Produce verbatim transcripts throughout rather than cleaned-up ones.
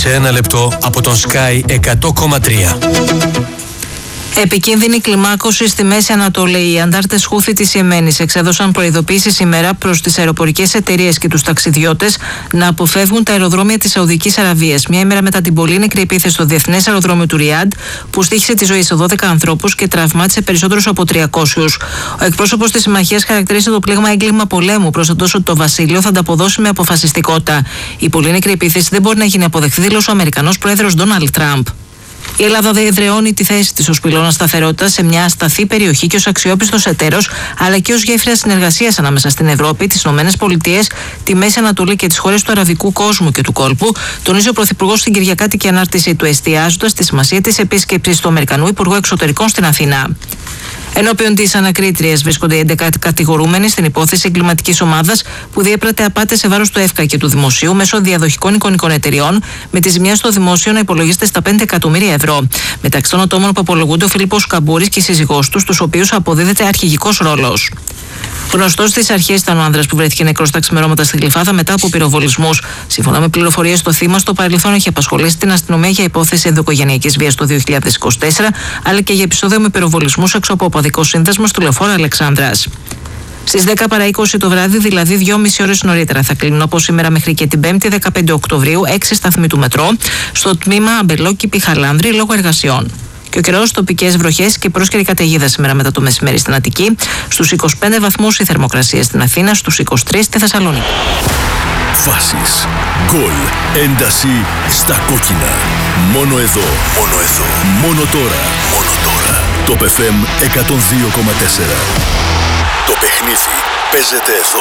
σε ένα λεπτό από τον Sky εκατό κόμμα τρία. Επικίνδυνη κλιμάκωση στη Μέση Ανατολή. Οι αντάρτες Χούθη της Ιεμένης εξέδωσαν προειδοποίηση σήμερα προς τις αεροπορικές εταιρείες και τους ταξιδιώτες να αποφεύγουν τα αεροδρόμια της Σαουδικής Αραβίας. Μια ημέρα μετά την πολύ νεκρή επίθεση στο διεθνές αεροδρόμιο του Ριάντ, που στοίχησε τη ζωή σε δώδεκα ανθρώπους και τραυμάτισε περισσότερους από τριακόσιους. Ο εκπρόσωπος της συμμαχίας χαρακτήρισε το πλήγμα έγκλημα πολέμου, προσθέτως ότι το βασίλειο θα ανταποδώσει με αποφασιστικότητα. Η πολύ νεκρή επίθεση δεν μπορεί να γίνει αποδεκτή, δήλωσε ο Αμερικανός πρόεδρος Ντόναλντ Τραμπ. Η Ελλάδα δεν εδραιώνει τη θέση της ως πυλώνα σταθερότητας σε μια ασταθή περιοχή και ως αξιόπιστος εταίρος, αλλά και ως γέφυρα συνεργασίας ανάμεσα στην Ευρώπη, τις ΗΠΑ, τη Μέση Ανατολή και τις χώρες του αραβικού κόσμου και του κόλπου, τονίζει ο Πρωθυπουργός στην Κυριακάτικη ανάρτησή του, εστιάζοντας τη σημασία της επίσκεψης του Αμερικανού Υπουργού Εξωτερικών στην Αθήνα. Ενώπιον της ανακρίτριας βρίσκονται οι έντεκα κατηγορούμενοι στην υπόθεση εγκληματικής ομάδας που διέπρατε απάτες σε βάρος του ΕΦΚΑ και του δημοσίου μέσω διαδοχικών εικονικών εταιριών, με τη ζημιά στο δημόσιο να υπολογίζεται στα πέντε εκατομμύρια ευρώ. Μεταξύ των ατόμων που απολογούνται ο Φίλιππος Καμπούρης και η σύζυγός του, στους οποίους αποδίδεται αρχηγικός ρόλος. Γνωστός στις αρχές ήταν ο άνδρας που βρέθηκε νεκρός τα ξημερώματα στη Γλυφάδα μετά από πυροβολισμούς. Σύμφωνα με πληροφορίες, το θύμα στο παρελθόν είχε απασχολήσει την αστυνομία για υπόθεση ενδοοικογενειακής βίας το δύο χιλιάδες είκοσι τέσσερα, αλλά και για επεισόδιο με πυροβολισμούς έξω από οπαδικό σύνδεσμο στο λεωφόρο Αλεξάνδρας. Στις δέκα παρά είκοσι το βράδυ, δηλαδή δυόμιση ώρες νωρίτερα, θα κλείνουν όπως σήμερα μέχρι και την Πέμπτη δεκαπέντε Οκτωβρίου έξι σταθμοί του μετρό στο τμήμα Αμπελόκηπη-Χαλάνδρη λόγω εργασιών. Και ο καιρός, τοπικές βροχές και πρόσκαιρη καταιγίδα σήμερα μετά το μεσημέρι στην Αττική. Στους είκοσι πέντε βαθμούς η θερμοκρασία στην Αθήνα, στους είκοσι τρεις στη Θεσσαλονίκη. Φάσεις, γκολ, ένταση στα κόκκινα. Μόνο εδώ, μόνο εδώ, μόνο τώρα, μόνο τώρα. Το εφ εμ εκατόν δύο κόμμα τέσσερα. Το παιχνίδι παίζεται εδώ.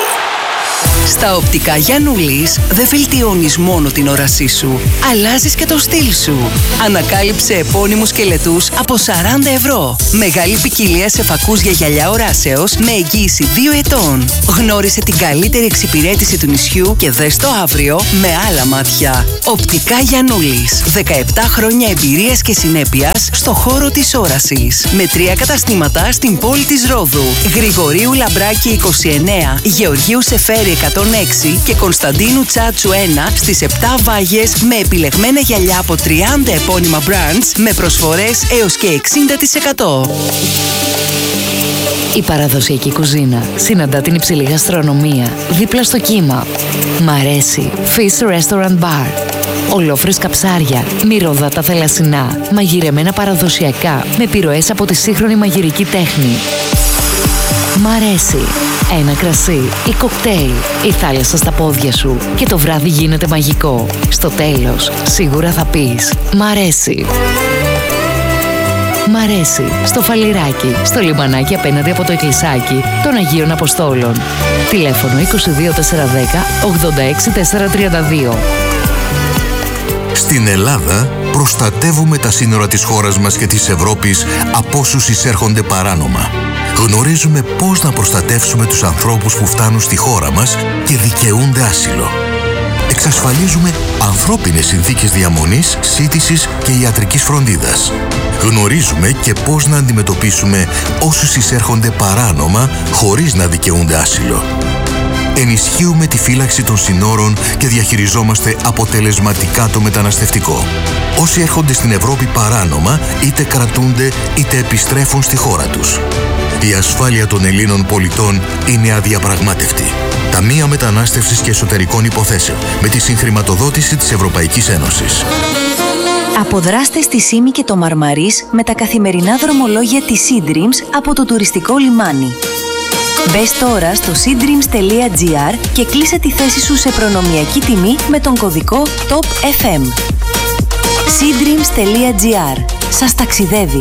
Στα οπτικά Γιαννούλης δεν βελτιώνεις μόνο την όρασή σου, αλλάζεις και το στυλ σου. Ανακάλυψε επώνυμους σκελετούς από σαράντα ευρώ. Μεγάλη ποικιλία σε φακούς για γυαλιά οράσεως με εγγύηση δύο ετών. Γνώρισε την καλύτερη εξυπηρέτηση του νησιού και δες το αύριο με άλλα μάτια. Οπτικά Γιαννούλης. δεκαεπτά χρόνια εμπειρίας και συνέπειας στο χώρο της όρασης. Με τρία καταστήματα στην πόλη της Ρόδου. Γρηγορίου Λαμπράκη είκοσι εννέα, Γεωργίου Σεφέρη εκατόν έξι και Κωνσταντίνου Τσάτσου ένα στις επτά Βάγες με επιλεγμένα γυαλιά από τριάντα επώνυμα brands με προσφορές έως και εξήντα τοις εκατό. Η παραδοσιακή κουζίνα συναντά την υψηλή γαστρονομία δίπλα στο κύμα. Μ' αρέσει Fish Restaurant Bar. Ολόφρεσκα ψάρια, μυρωδάτα θελασσινά, μαγειρεμένα παραδοσιακά με επιρροές από τη σύγχρονη μαγειρική τέχνη. Μ' αρέσει ένα κρασί ή κοκτέιλ, η θάλασσα στα πόδια σου και το βράδυ γίνεται μαγικό. Στο τέλος, σίγουρα θα πεις «Μ' αρέσει». Μ' αρέσει στο Φαλιράκι, στο λιμανάκι απέναντι από το εκκλησάκι των Αγίων Αποστόλων. Τηλέφωνο είκοσι δύο τετρακόσια δέκα ογδόντα έξι τετρακόσια τριάντα δύο. Στην Ελλάδα προστατεύουμε τα σύνορα της χώρας μας και της Ευρώπης από όσους εισέρχονται παράνομα. Γνωρίζουμε πώς να προστατεύσουμε τους ανθρώπους που φτάνουν στη χώρα μας και δικαιούνται άσυλο. Εξασφαλίζουμε ανθρώπινες συνθήκες διαμονής, σύντησης και ιατρικής φροντίδας. Γνωρίζουμε και πώς να αντιμετωπίσουμε όσους εισέρχονται παράνομα χωρίς να δικαιούνται άσυλο. Ενισχύουμε τη φύλαξη των συνόρων και διαχειριζόμαστε αποτελεσματικά το μεταναστευτικό. Όσοι έρχονται στην Ευρώπη παράνομα, είτε κρατούνται είτε επιστρέφουν στη χώρα τους. Η ασφάλεια των Ελλήνων πολιτών είναι αδιαπραγμάτευτη. Ταμεία Μετανάστευσης και Εσωτερικών Υποθέσεων, με τη συγχρηματοδότηση της Ευρωπαϊκής Ένωσης. Αποδράστε στη Σύμη και το Μαρμαρίς με τα καθημερινά δρομολόγια της Sea Dreams από το τουριστικό λιμάνι. Μπες τώρα στο sea dreams τελεία gr και κλείσε τη θέση σου σε προνομιακή τιμή με τον κωδικό τόπ εφ εμ. sea dreams τελεία gr. Σας ταξιδεύει.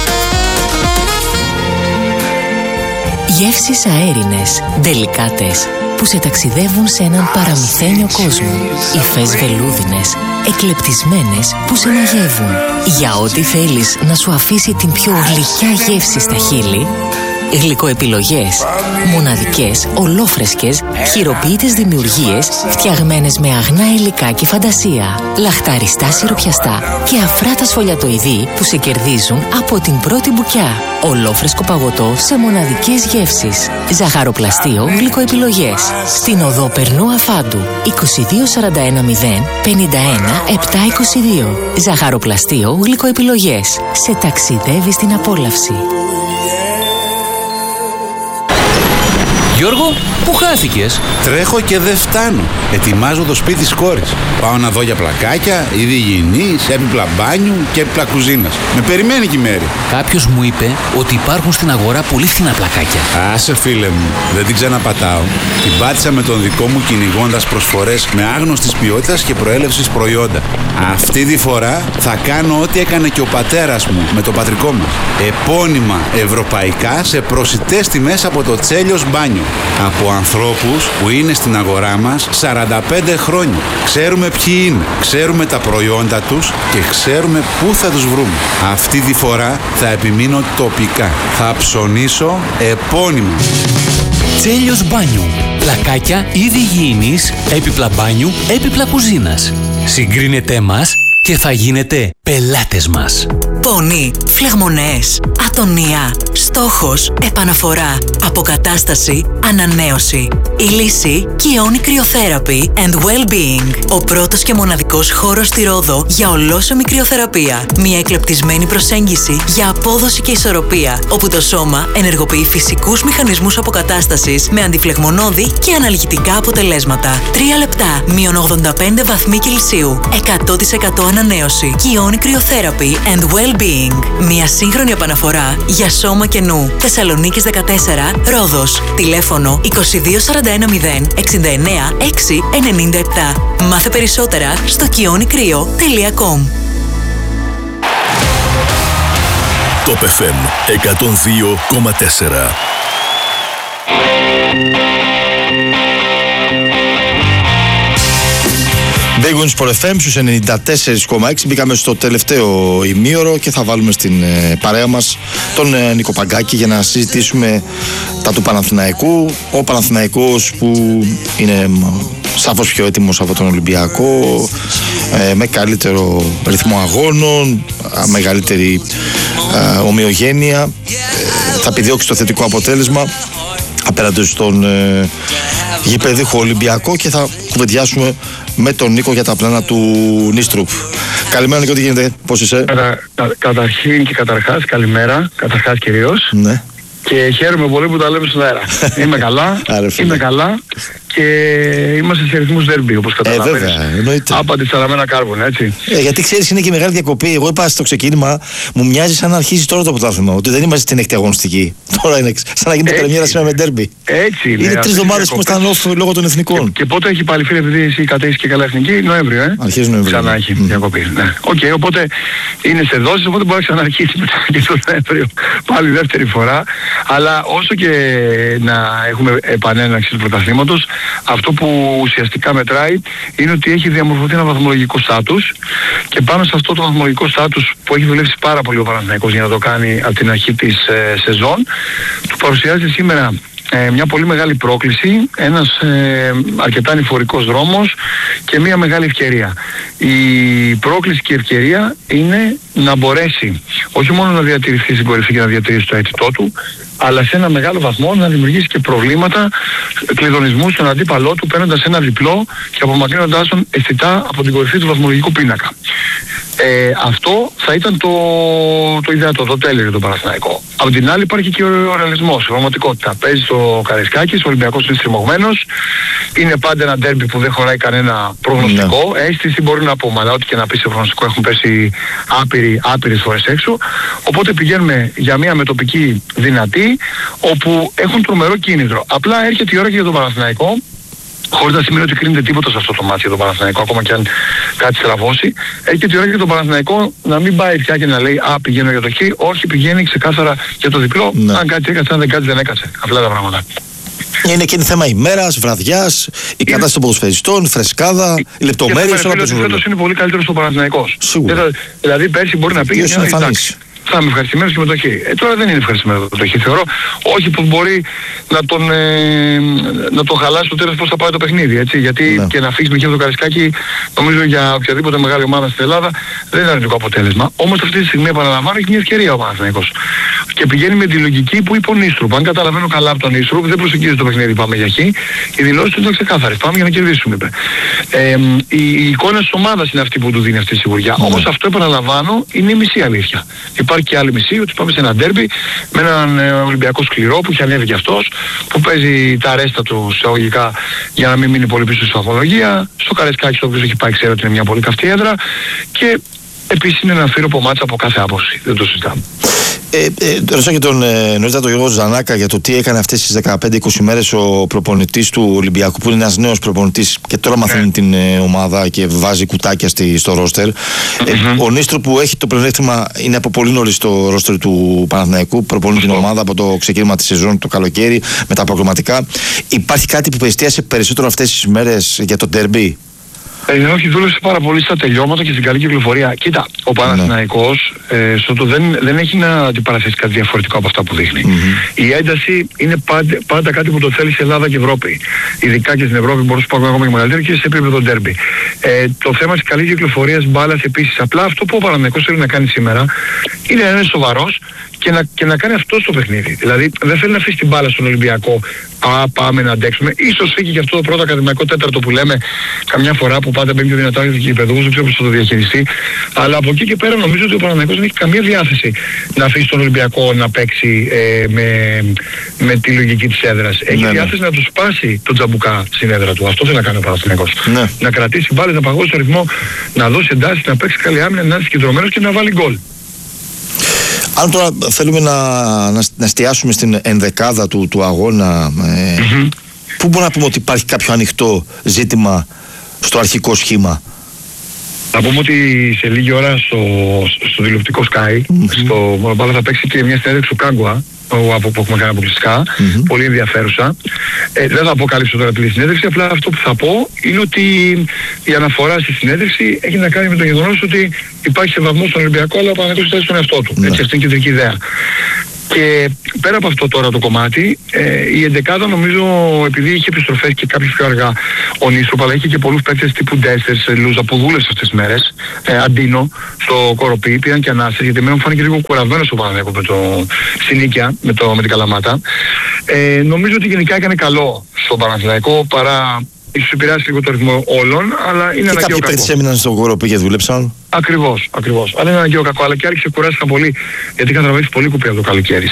Γεύσεις αέρινες, ντελικάτες, που σε ταξιδεύουν σε έναν παραμυθένιο κόσμο. Υφές βελούδινες, εκλεπτισμένες που σε μαγεύουν. Για ό,τι θέλεις να σου αφήσει την πιο γλυκιά γεύση στα χείλη, Γλυκοεπιλογές. Μοναδικές, ολόφρεσκες, χειροποίητες δημιουργίες φτιαγμένες με αγνά υλικά και φαντασία. Λαχταριστά σιροπιαστά και αφράτα σφολιατοειδή που σε κερδίζουν από την πρώτη μπουκιά. Ολόφρεσκο παγωτό σε μοναδικές γεύσεις. Ζαχαροπλαστείο Γλυκοεπιλογές. Στην οδό Περνού Αφάντου είκοσι δύο σαράντα ένα μηδέν πενήντα ένα επτακόσια είκοσι δύο. Ζαχαροπλαστείο Γλυκοεπιλογές. Σε ταξιδεύει στην απόλαυση. Γιώργο, πού χάθηκες? Τρέχω και δεν φτάνω. Ετοιμάζω το σπίτι της κόρης. Πάω να δω για πλακάκια, είδη υγιεινής, έπιπλα μπάνιου και έπιπλα κουζίνας. Με περιμένει και η Μέρη. Κάποιος μου είπε ότι υπάρχουν στην αγορά πολύ φθηνά πλακάκια. Άσε φίλε μου, δεν την ξαναπατάω. Την πάτησα με τον δικό μου κυνηγώντας προσφορές με άγνωστης ποιότητας και προέλευσης προϊόντα. Αυτή τη φορά θα κάνω ό,τι έκανε και ο πατέρας μου με το πατρικό μας. Επώνυμα ευρωπαϊκά σε προσιτές τιμές από το Τσέλιος Μπάνιο. Από ανθρώπους που είναι στην αγορά μας σαράντα πέντε χρόνια. Ξέρουμε ποιοι είναι, ξέρουμε τα προϊόντα τους και ξέρουμε πού θα τους βρούμε. Αυτή τη φορά θα επιμείνω τοπικά. Θα ψωνίσω επώνυμα. Τσέλιος Μπάνιου. Πλακάκια είδη υγιεινής, έπιπλα μπάνιου, έπιπλα κουζίνας. Συγκρίνετε μας και θα γίνετε πελάτες μας. Πόνοι, φλεγμονές, ατονία, στόχος, επαναφορά, αποκατάσταση, ανανέωση. Η λύση Kioni Cryotherapy and Well-Being. Ο πρώτος και μοναδικός χώρος στη Ρόδο για ολόσωμη κρυοθεραπεία. Μια εκλεπτισμένη προσέγγιση για απόδοση και ισορροπία, όπου το σώμα ενεργοποιεί φυσικούς μηχανισμούς αποκατάστασης με αντιφλεγμονώδη και αναλγητικά αποτελέσματα. Τρία λεπτά, μείον ογδόντα πέντε βαθμοί Κελσίου, εκατό τοις εκατό ανανέωση. Kioni Cryotherapy and Well-Being. Μια σύγχρονη επαναφορά για σώμα και νου. Θεσσαλονίκης δεκατέσσερα, Ρόδος. Τηλέφωνο είκοσι δύο σαράντα ένα μηδέν εξήντα εννέα έξι ενενήντα επτά. Μάθε περισσότερα στο kioni κρύο τελεία κομ. Top εφ εμ εκατόν δύο κόμμα τέσσερα. Big Wins Sport εφ εμ στους ενενήντα τέσσερα κόμμα έξι. Μπήκαμε στο τελευταίο ημίωρο και θα βάλουμε στην ε, παρέα μας τον ε, Νίκο Παγκάκη για να συζητήσουμε τα του Παναθηναϊκού. Ο Παναθηναϊκός που είναι σαφώς πιο έτοιμος από τον Ολυμπιακό, ε, με καλύτερο ρυθμό αγώνων, μεγαλύτερη ε, ομοιογένεια, ε, θα επιδιώξει το θετικό αποτέλεσμα απέναντι στον ε, γηπεδούχο Ολυμπιακό και θα κουβεντιάσουμε με τον Νίκο για τα πλάνα του Νίστρουπ. Καλημέρα Νίκο, τι γίνεται, πώς είσαι? Κατα, κα, καταρχήν και καταρχάς, καλημέρα, καταρχάς κυρίως. Ναι. Και χαίρομαι πολύ που τα λέμε στον αέρα. Είμαι καλά, είμαι καλά και είμαστε σε ρυθμούς δέρμπι, όπως καταλαβαίνεις. Ε, βέβαια, εννοείται. Άπαντη σταραμμένα κάρβουνα, έτσι. Ε, γιατί ξέρεις, είναι και μεγάλη διακοπή. Εγώ είπα στο ξεκίνημα, μου μοιάζει σαν να αρχίζει τώρα το πρωτάθλημα. Ότι δεν είμαστε στην έκτη αγωνιστική. Τώρα είναι σαν να γίνεται πρεμιέρα σήμερα με ντέρμπι. Έτσι είναι. Είναι τρεις εβδομάδες που ήμασταν off λόγω των εθνικών. Και, και πότε έχει πάλι φίλε, επειδή εσύ κατέχεις και καλά εθνική, Νοέμβριο, ε. Αρχίζει Νοέμβριο. Ξανά έχει mm. διακοπή. Ναι. Οκ, okay, οπότε είναι σε δόσεις, οπότε μπορεί να ξαναρχίσει μετά και το Νοέμβριο. Πάλι δεύτερη φορά. Αλλά όσο και να έχουμε επανέναρξη του πρωταθλήματος, αυτό που ουσιαστικά μετράει είναι ότι έχει διαμορφωθεί ένα βαθμολογικό στάτους και πάνω σε αυτό το βαθμολογικό στάτους που έχει δουλέψει πάρα πολύ ο Παναθηναϊκός για να το κάνει από την αρχή της ε, σεζόν, του παρουσιάζει σήμερα ε, μια πολύ μεγάλη πρόκληση, ένας ε, αρκετά ανηφορικός δρόμος και μια μεγάλη ευκαιρία. Η πρόκληση και η ευκαιρία είναι να μπορέσει όχι μόνο να διατηρηθεί στην κορυφή και να διατηρήσει το αίτητό του, αλλά σε ένα μεγάλο βαθμό να δημιουργήσει και προβλήματα κλειδονισμού στον αντίπαλό του, παίρνοντας ένα διπλό και απομακρύνοντάς τον αισθητά από την κορυφή του βαθμολογικού πίνακα. Ε, αυτό θα ήταν το, το ιδεατό, το τέλειο για τον Παναθηναϊκό. Από την άλλη υπάρχει και ο ρεαλισμός, η πραγματικότητα. Παίζει στο Καραϊσκάκης, ο Ολυμπιακός είναι στριμωγμένος, είναι πάντα ένα ντέρμπι που δεν χωράει κανένα προγνωστικό. Ναι. Αίσθηση μπορεί να πούμε, αλλά ό,τι και να πει σε προγνωστικό έχουν πέσει άπειροι, άπειρες φορές έξω. Οπότε πηγαίνουμε για μια μετοπική δυνατή, όπου έχουν τρομερό κίνητρο. Απλά έρχεται η ώρα και για τον Παναθηναϊκό, χωρίς να σημαίνει ότι κρίνεται τίποτα σε αυτό το μάτι για τον Παναθηναϊκό, ακόμα και αν κάτι στραβώσει. Έρχεται η ώρα για τον Παναθηναϊκό να μην πάει πια και να λέει «Α, πηγαίνω για το χ», όχι, πηγαίνει ξεκάθαρα για το διπλό. Ναι. Αν κάτι έκατσε, αν δεν κάτι δεν έκατσε. Απλά τα πράγματα. Είναι και θέμα ημέρας, βραδιάς, η κατάσταση των ποδοσφαιριστών, φρεσκάδα, οι λεπτομέρειες. Και φέτος είναι πολύ καλύτερος στο Παναθηναϊκός. Σίγουρα. Δηλαδή πέρσι μπορεί να πήγε μια εντάξει. θα είμαι ευχαριστημένος και με το χ. Ε, τώρα δεν είναι ευχαριστημένος με το χ. Θεωρώ όχι που μπορεί να τον, ε, να τον χαλάσει το τέλος πώς θα πάει το παιχνίδι. Έτσι, γιατί ναι. και να φύγει με χ το Καρισκάκη, νομίζω για οποιαδήποτε μεγάλη ομάδα στην Ελλάδα δεν είναι αρνητικό αποτέλεσμα. Όμως αυτή τη στιγμή, επαναλαμβάνω, έχει μια ευκαιρία ο Παναθηναϊκός. Και πηγαίνει με τη λογική που είπε ο Νίστρουπ. Αν καταλαβαίνω καλά από τον Νίστρουπ, δεν προσεγγίζει το παιχνίδι, πάμε για χ. Οι δηλώσεις του ήταν ξεκάθαρες. Πάμε για να κερδίσουμε, είπε. Ε, η, η εικόνα της ομάδας είναι αυτή που του δίνει αυτή τη σιγουριά. Mm. Όμως αυτό, επαναλαμβάνω, είναι η μισή αλήθεια. Υπάρχει και άλλη μισή, ότι πάμε σε ένα ντέρμπι με έναν ε, Ολυμπιακό σκληρό που έχει ανέβει κι αυτός, που παίζει τα αρέστα του εισαγωγικά για να μην μείνει πολύ πίσω στη βαθμολογία. Στο Καρεσκάκι, το οποίο έχει πάει, ξέρω ότι είναι μια πολύ καυτή έδρα. Και επίσης είναι ένα φύροπο μάτσα από κάθε άποψη. Δεν το συζητάμε. Ε, ε, ρωτάω και τον ε, νωρίτερα τον Γιώργο Ζανάκα για το τι έκανε αυτές τις δεκαπέντε είκοσι μέρες ο προπονητής του Ολυμπιακού, που είναι ένας νέος προπονητής και τώρα μαθαίνει yeah. την ε, ομάδα και βάζει κουτάκια στη, στο ρόστερ. Mm-hmm. Ε, ο Νίστρο που έχει το πλεονέκτημα είναι από πολύ νωρίς στο ρόστερ του Παναθηναϊκού, προπονεί την ομάδα από το ξεκίνημα της σεζόν το καλοκαίρι με τα προγραμματικά. Υπάρχει κάτι που εστίασε περισσότερο αυτές τις μέρες για το ντέρμπι? Ε, όχι, δούλεψε πάρα πολύ στα τελειώματα και στην καλή κυκλοφορία. Κοίτα, ο Παναθηναϊκός ε, στο το δεν, δεν έχει να αντιπαραθέσει κάτι διαφορετικό από αυτά που δείχνει. Mm-hmm. Η ένταση είναι πάντα, πάντα κάτι που το θέλει σε Ελλάδα και Ευρώπη. Ειδικά και στην Ευρώπη μπορούσε να πάει ακόμα και μεγαλύτερο και σε επίπεδο ντέρμπι. Ε, το θέμα της καλής κυκλοφορίας μπάλας επίσης. Απλά αυτό που ο Παναθηναϊκός θέλει να κάνει σήμερα είναι να είναι σοβαρός και να, και να κάνει αυτό στο παιχνίδι. Δηλαδή δεν θέλει να αφήσει την μπάλα στον Ολυμπιακό. Α, πάμε να αντέξουμε. Ίσως φύγει και αυτό το πρώτο ακαδημαϊκό τέταρτο που λέμε καμιά φορά που πάντα μπαίνει πιο δυνατά για τους παιδούς, δεν ξέρω πώς θα το διαχειριστεί. Αλλά από εκεί και πέρα νομίζω ότι ο Παναθηναϊκός δεν έχει καμία διάθεση να αφήσει τον Ολυμπιακό να παίξει ε, με, με τη λογική της έδρας. Έχει ναι, διάθεση ναι. να του σπάσει τον τζαμπουκά στην έδρα του. Αυτό θέλει να κάνει ο Παναθηναϊκός. Ναι. Να κρατήσει μπάλες, να παγώσει το ρυθμό, να δώσει εντάσεις, να παίξει καλή άμυνα, να είναι κεντρωμένος και να βάλει γκολ. Αν τώρα θέλουμε να, να, να εστιάσουμε στην ενδεκάδα του, του αγώνα, ε, mm-hmm. πού μπορούμε να πούμε ότι υπάρχει κάποιο ανοιχτό ζήτημα στο αρχικό σχήμα? Να πούμε ότι σε λίγη ώρα στο, στο τηλεοπτικό Sky, mm-hmm. στο Μονοπάλα θα παίξει και μια συνέντευξη του Κάγκουα, από που έχουμε κάνει αποκλειστικά, mm-hmm. πολύ ενδιαφέρουσα. Ε, δεν θα πω καλύψω τώρα τη συνέντευξη, απλά αυτό που θα πω είναι ότι η αναφορά στη συνέντευξη έχει να κάνει με το γεγονός ότι υπάρχει σεβασμός στον Ολυμπιακό, αλλά ο Παναθηναϊκός στέλνει στον εαυτό του. Mm-hmm. Έτσι, αυτή είναι η κεντρική ιδέα. Και πέρα από αυτό τώρα το κομμάτι, ε, η εντεκάδα νομίζω, επειδή είχε επιστροφές και κάποιες πιο αργά ο Νίστρουπ, αλλά είχε και πολλούς παίκτες τύπου Ντέστερ, Λούζα που δούλεψε αυτές τις μέρες, ε, Αντίνο, στο Κοροπή, πήγαν και ανάσες, γιατί μένουν φάνηκε λίγο κουρασμένος ο Παναθηναϊκός με το Συνίκια, με, το, με την Καλαμάτα. Ε, νομίζω ότι γενικά έκανε καλό στον Παναθηναϊκό, παρά ίσως επηρεάσει λίγο το ρυθμό όλων, αλλά είναι αναγκαίο κακό. Και κάποιοι παίκτες έμειναν στον Κοροπή και δούλεψαν. Ακριβώς, ακριβώς. Αλλά είναι αναγκαίο κακό, αλλά και άρχισε κουράστηκαν πολύ, γιατί είχαν τραβήξει πολύ κουπί από το καλοκαίρι.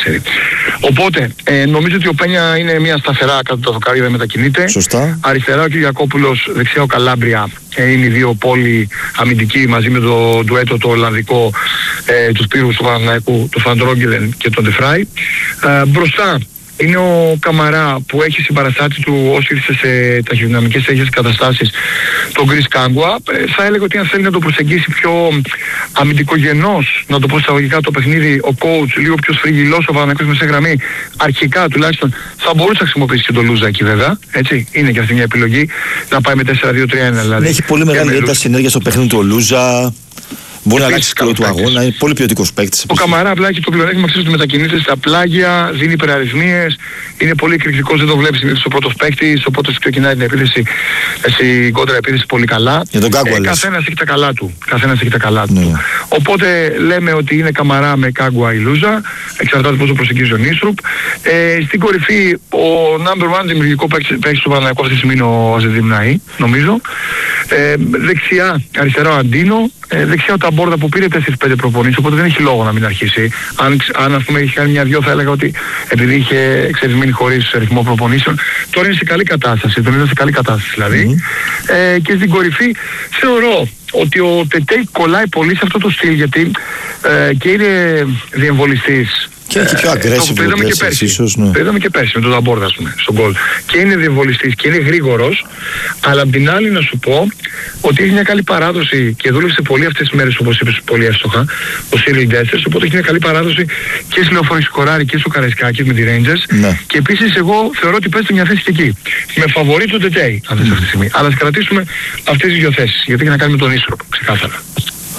Οπότε, ε, νομίζω ότι ο Πένια είναι μια σταθερά κάτω το δοκάρι, δεν μετακινείται. Σωστά. Αριστερά ο Κυριακόπουλος, δεξιά ο Καλάμπρια, ε, είναι οι δύο πόλοι αμυντικοί μαζί με το ντουέτο το Ολλανδικό, ε, του Σπύρου του Παναθηναϊκού, του Φαντρόγγελεν και τον Ντεφράι. Ε, μπροστά είναι ο Καμαρά που έχει συμπαραστάτη του όσοι ήρθε σε ταχυδυναμικές τέτοιες καταστάσεις, τον Γκρις Κάγκουα. Ε, θα έλεγα ότι αν θέλει να το προσεγγίσει πιο αμυντικογενώς, να το πω εισαγωγικά το παιχνίδι, ο coach λίγο πιο σφριγγυλός, ο Παναθηναϊκός μεσαία γραμμή, αρχικά τουλάχιστον θα μπορούσε να χρησιμοποιήσει και τον Λούζα εκεί βέβαια. Έτσι, είναι και αυτή μια επιλογή να πάει με τέσσερα δύο τρία ένα δηλαδή. Έχει πολύ μεγάλη ένταση ενέργεια στο παιχνίδι του ο Λούζα. Μπορεί να αλλάξει το του αγώνα, είναι πολύ ποιοτικός παίκτης. Ο Καμαρά απλά έχει το πλεονέκτημα, ξέρεις, ότι μετακινείται στα πλάγια, δίνει υπεραριθμίες, είναι πολύ εκρηκτικός, δεν το βλέπεις συνήθως ο πρώτος παίκτης, οπότε ξεκινάει την επίθεση, στην κόντρα επίθεση πολύ καλά. Για τον Κάγκουα, ε, καθένας έχει τα καλά του. Καθένας έχει τα καλά του. Ναι. Οπότε λέμε ότι είναι Καμαρά με Κάγκουα η Λούζα, εξαρτάται πώς το προσεγγίζει ο Νίστρουπ. Ε, στην κορυφή ο number one δημιουργικό παίκτης του Παναθηναϊκού αυτή τη στιγμή είναι ο Αζεδιμνάη, νομίζω. Ε, δεξιά, αριστερά ο Αντίνο. Ε, δεξιά ο Ταμπόρδα που πήρε τέσσερις πέντε προπονήσεις, οπότε δεν έχει λόγο να μην αρχίσει. Αν, αν ας πούμε έχει κάνει μια-δυο, θα έλεγα ότι επειδή είχε εξαιρεσμένη χωρίς ρυθμό προπονήσεων, τώρα είναι σε καλή κατάσταση. Τον είδα σε καλή κατάσταση δηλαδή. Mm-hmm. Ε, και στην κορυφή θεωρώ ότι ο Τετέι κολλάει πολύ σε αυτό το στυλ, γιατί ε, και είναι διεμβολιστής. Και είναι και πιο aggressive, το είδαμε και πέρσι. Ίσως, ναι. Το είδαμε και πέρσι με τον Ταμπόρδα, ας πούμε, στον γκολ. Και είναι διεμβολιστής και είναι γρήγορος, αλλά απ' την άλλη να σου πω ότι έχει μια καλή παράδοση και δούλεψε πολύ αυτές τις μέρες, όπως είπες, πολύ εύστοχα, ο Σίριλ Ντέστερς, οπότε έχει μια καλή παράδοση και στη Λεωφόρο Σκοράρη και στο Καραϊσκάκη με τη Rangers. Ναι. Και επίσης εγώ θεωρώ ότι παίζει μια θέση και εκεί. Με φαβορί τον Τετέι, αν θες αυτή τη στιγμή. Αλλά ας κρατήσουμε αυτές τις δύο θέσεις, γιατί έχει να κάνει με τον Νίστρουπ, ξεκάθαρα.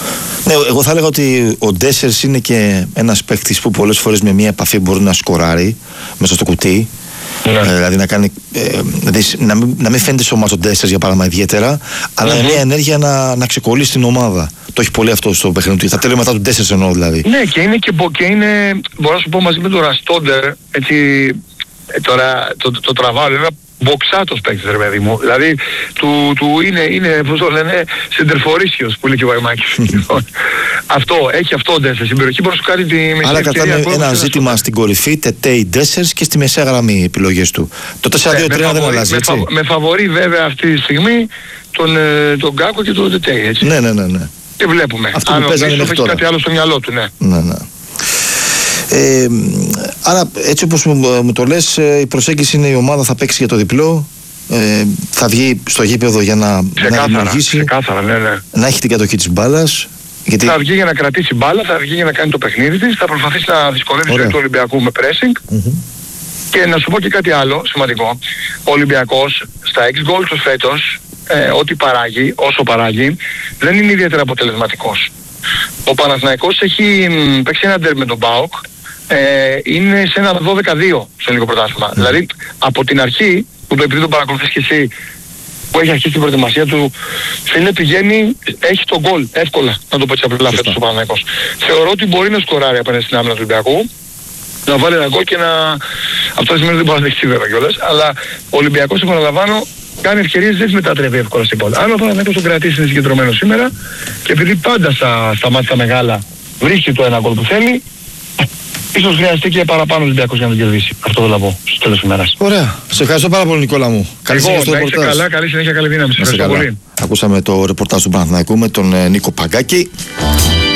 Ναι, εγώ θα έλεγα ότι ο Ντέσσερς είναι και ένας παίκτης που πολλές φορές με μια επαφή μπορεί να σκοράρει μέσα στο κουτί. Ναι. Ε, δηλαδή να, κάνει, ε, να, μην, να μην φαίνεται στο μάτσο Ντέσσερς για παράδειγμα ιδιαίτερα, αλλά mm-hmm. μια ενέργεια να, να ξεκολλήσει την ομάδα. Το έχει πολύ αυτό στο παιχνίδι του. Θα τέλει μετά του Ντέσσερς εννοώ δηλαδή. Ναι, και είναι, και, και είναι μπορώ να σου πω μαζί με τον Ραστόντερ, έτσι, ε, τώρα το, το, το τραβάω, είναι ένα μποξάτος παίκτης ρε παιδί μου. Δηλαδή του, του είναι, είναι, πώς το λένε, σεντερφορίσιος που λέει και ο Βαϊμάκης. Αυτό, έχει αυτό ο Ντέσσερς. Στην περιοχή μπορεί να σου κάνει τη μεσαία. Άρα κρατάμε ένα ζήτημα στο... στην κορυφή, Τετέι Ντέσσερς και στη μεσαία γραμμή οι επιλογές του. Το τέσσερα δύο τρία δεν αλλάζει, έτσι. Με, με φαβορεί βέβαια αυτή τη στιγμή τον, τον Γκάκο και τον Τετέι, έτσι. Ναι, ναι, ναι, ναι. Και βλέπουμε. Αυτό αν που παίζανε έχει κάτι άλλο στο μυαλό του, ναι. Ναι, ναι. Ε, άρα έτσι όπως μου, μου το λες, η προσέγγιση είναι η ομάδα θα παίξει για το διπλό, ε, θα βγει στο γήπεδο για να, ξεκάθαρα, να δημιουργήσει, ξεκάθαρα, ναι, ναι. να έχει την κατοχή της μπάλας. Γιατί... Θα βγει για να κρατήσει μπάλα, θα βγει για να κάνει το παιχνίδι της, θα προσπαθήσει να δυσκολεύει το του Ολυμπιακού με pressing. Mm-hmm. Και να σου πω και κάτι άλλο σημαντικό. Ο Ολυμπιακός στα έξι γκολ του φέτος, ε, ό,τι παράγει, όσο παράγει, δεν είναι ιδιαίτερα αποτελεσματικός. Ο Παναθηναϊκός έχει μ, παίξει ένα ντέρμπι με τον ΠΑΟΚ, ε, είναι σε ένα δώδεκα δύο στο ελληνικό πρωτάθλημα. Mm. Δηλαδή από την αρχή, που το επειδή τον παρακολουθείς και εσύ, που έχει αρχίσει την προετοιμασία του, φίλε πηγαίνει, έχει τον γκολ εύκολα, να το πω έτσι απλά φέτος ο Παναθηναϊκός. Θεωρώ ότι μπορεί να σκοράρει απέναντι στην άμυνα του Ολυμπιακού, να βάλει ένα γκολ και να... Αυτό σημαίνει ότι δεν μπορεί να δεχτεί βέβαια κιόλας, αλλά ο Ολυμπιακός, επαναλαμβάνω, κάνει ευκαιρίες, δεν τις μετατρέπει εύκολα στην πόλη. Αν ο Παναθηναϊκός τον κρατήσει, είναι συγκεντρωμένο σήμερα, και επειδή πάντα στα, στα μάτια μεγάλα βρίσκει το ένα γκολ που θέλει, ίσως χρειαστεί και παραπάνω ο Ολυμπιακός για να τον κερδίσει. Αυτό θέλω να πω στο τέλος της ημέρας. Ωραία. Σε ευχαριστώ πάρα πολύ, Νικόλα μου. Καλή συνέχεια στο ρεπορτάζ. Καλά, καλή συνέχεια, καλή δύναμη. Σε ευχαριστώ πολύ. Ακούσαμε το ρεπορτάζ του Παναθηναϊκού με τον ε, Νίκο Παγκάκη.